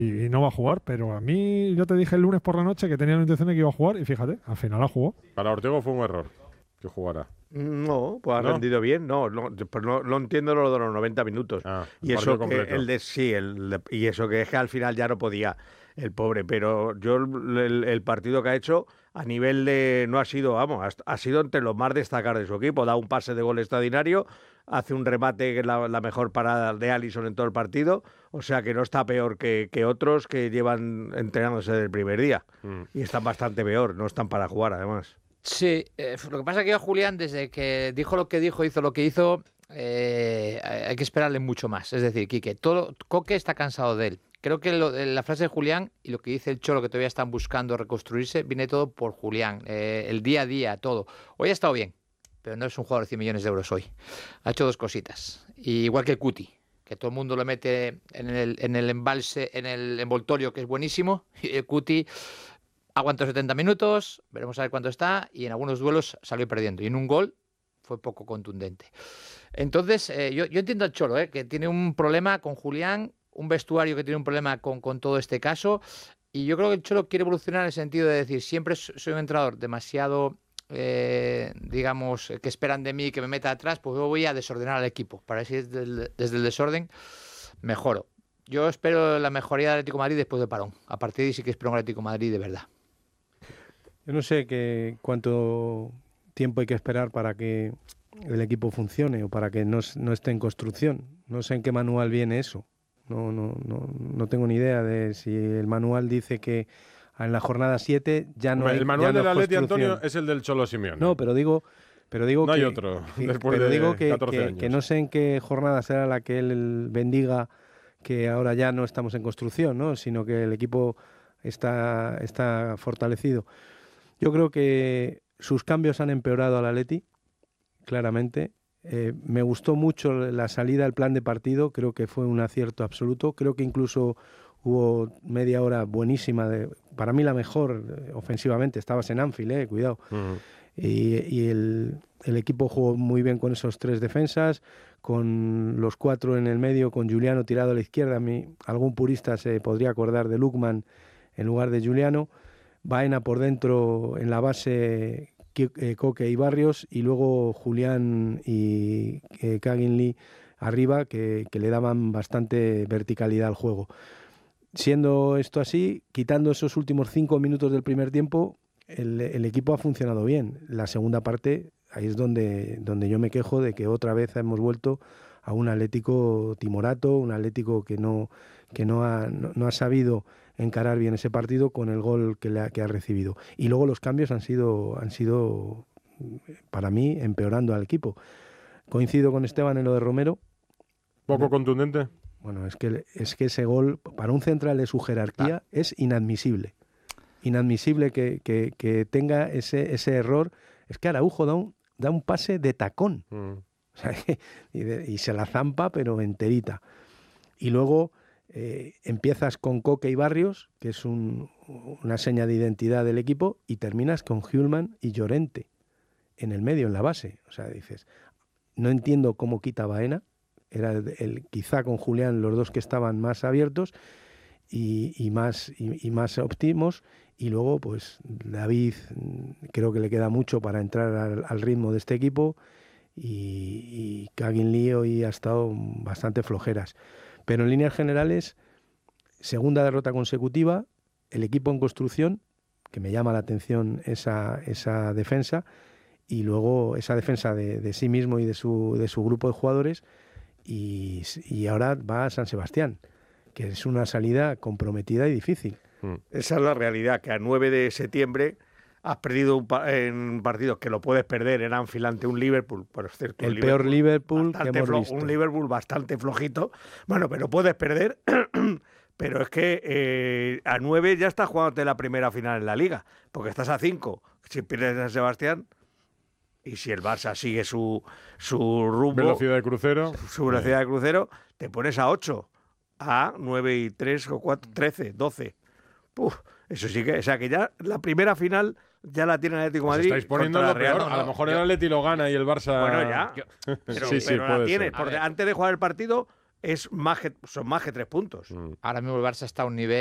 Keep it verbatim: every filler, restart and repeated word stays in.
y, y no va a jugar, pero a mí yo te dije el lunes por la noche que tenía la intención de que iba a jugar y fíjate, al final la jugó. Para Ortego fue un error que jugara. No, pues ha ¿No? rendido bien. No, no, pues no, no entiendo lo de los noventa minutos. Ah, y el eso partido que completo. el de sí, el de- y eso que es que al final ya no podía el pobre, pero yo el, el- el partido que ha hecho a nivel de no ha sido, vamos, ha, ha sido entre los más destacados de su equipo. Da un pase de gol extraordinario, hace un remate que es la, la mejor parada de Alisson en todo el partido, o sea que no está peor que, que otros que llevan entrenándose desde el primer día Mm. y están bastante peor, no están para jugar además. Sí, eh, lo que pasa es que yo a Julián, desde que dijo lo que dijo, hizo lo que hizo, eh, hay que esperarle mucho más. Es decir, Quique, todo, Coque está cansado de él. Creo que lo, la frase de Julián y lo que dice el Cholo, que todavía están buscando reconstruirse, viene todo por Julián. Eh, el día a día, todo. Hoy ha estado bien, pero no es un jugador de cien millones de euros hoy. Ha hecho dos cositas. Y igual que el Cuti, que todo el mundo lo mete en el, en el embalse, en el envoltorio, que es buenísimo, y el Cuti aguantó setenta minutos, veremos a ver cuánto está, y en algunos duelos salió perdiendo. Y en un gol fue poco contundente. Entonces, eh, yo, yo entiendo al Cholo, eh, que tiene un problema con Julián, un vestuario que tiene un problema con, con todo este caso, y yo creo que el Cholo quiere evolucionar en el sentido de decir, siempre soy un entrenador demasiado, eh, digamos, que esperan de mí que me meta atrás, pues yo voy a desordenar al equipo, para así desde el, desde el desorden mejoro. Yo espero la mejoría del Atlético de Madrid después del parón. A partir de ahí sí que espero un Atlético de Madrid de verdad. Yo no sé qué, cuánto tiempo hay que esperar para que el equipo funcione o para que no, no esté en construcción. No sé en qué manual viene eso. No, no, no, no tengo ni idea de si el manual dice que en la jornada siete ya no Hombre, hay el manual ya no del es Atleti, construcción. Antonio, es el del Cholo Simeone. No, pero digo, pero digo no que, hay otro que- después pero de digo que, catorce que- años. que no sé en qué jornada será la que él bendiga que ahora ya no estamos en construcción, ¿no? Sino que el equipo está, está fortalecido. Yo creo que sus cambios han empeorado al Atleti, claramente. Eh, me gustó mucho la salida al plan de partido, creo que fue un acierto absoluto. Creo que incluso hubo media hora buenísima, de, para mí la mejor eh, ofensivamente. Estabas en Anfield, eh, cuidado. Uh-huh. Y, y el, el equipo jugó muy bien con esos tres defensas, con los cuatro en el medio, con Giuliano tirado a la izquierda. A mí, algún purista se podría acordar de Lukman en lugar de Giuliano. Baena por dentro en la base, eh, Coque y Barrios, y luego Julián y eh, Kaginli arriba, que, que le daban bastante verticalidad al juego. Siendo esto así, quitando esos últimos cinco minutos del primer tiempo, el, el equipo ha funcionado bien. La segunda parte, ahí es donde, donde yo me quejo de que otra vez hemos vuelto a un Atlético timorato, un Atlético que no, que no ha, no, no ha sabido encarar bien ese partido con el gol que, le ha, que ha recibido. Y luego los cambios han sido, han sido, para mí, empeorando al equipo. Coincido con Esteban en lo de Romero. ¿Poco contundente? Bueno, es que, es que ese gol, para un central de su jerarquía, ah. es inadmisible. Inadmisible que, que, que tenga ese, ese error. Es que Araujo da un, da un pase de tacón. Mm. O sea, y, de, y se la zampa, pero enterita. Y luego eh, empiezas con Coque y Barrios, que es un, una seña de identidad del equipo, y terminas con Hjulman y Llorente en el medio, en la base. O sea, dices, no entiendo cómo quita Baena. Era el, el, quizá con Julián los dos que estaban más abiertos y, y, más, y, y más óptimos. Y luego, pues, David creo que le queda mucho para entrar al, al ritmo de este equipo. Y, y Kaginli hoy ha estado bastante flojeras. Pero en líneas generales, segunda derrota consecutiva, el equipo en construcción, que me llama la atención esa, esa defensa, y luego esa defensa de, de sí mismo y de su, de su grupo de jugadores, y, y ahora va a San Sebastián, que es una salida comprometida y difícil. Esa es la realidad, que a nueve de septiembre has perdido un pa en un partido que lo puedes perder en Anfield ante un Liverpool, por cierto, el un peor Liverpool que hemos flo visto. Un Liverpool bastante flojito. Bueno, pero puedes perder, pero es que eh, a nueve ya estás jugándote la primera final en la Liga, porque estás a cinco. Si pierdes San Sebastián, y si el Barça sigue su, su rumbo... Velocidad de crucero. Su velocidad de crucero, te pones a ocho, a nueve y tres o cuatro, trece, doce. Uf, eso sí que, o sea que ya la primera final ya la tiene el Atlético de Madrid. Pues estáis poniendo lo peor. No, no, a lo mejor yo, el Atleti lo gana y el Barça. Bueno, ya. Yo, pero, sí, sí, pero puede la tiene. ser. Porque antes de jugar el partido, es más que, son más que tres puntos. Mm. Ahora mismo el Barça está a un nivel